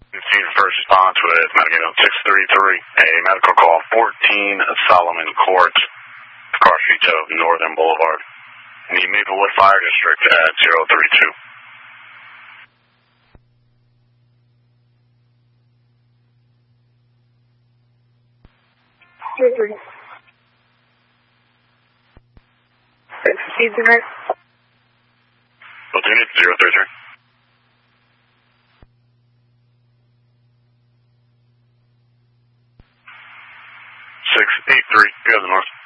First response with Medicaid on 633, a medical call 14 Solomon Court, across street of Northern Boulevard, in the Maplewood Fire District at 032. Unit 033. 683, you have the north.